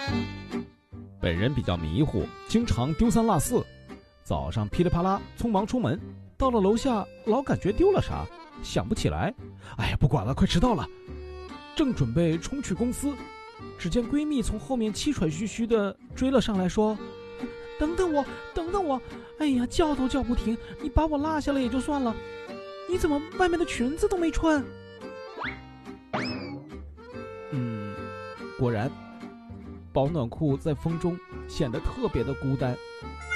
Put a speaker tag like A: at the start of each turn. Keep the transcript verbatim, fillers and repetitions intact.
A: 本人比较迷糊，经常丢三落四。早上噼里啪啦匆忙出门，到了楼下老感觉丢了啥，想不起来。哎呀，不管了，快迟到了。正准备冲去公司，只见闺蜜从后面气喘吁吁地追了上来，说：“等等我，等等我！哎呀，叫都叫不停，你把我落下了也就算了，你怎么外面的裙子都没穿？”嗯，果然，保暖裤在风中显得特别的孤单。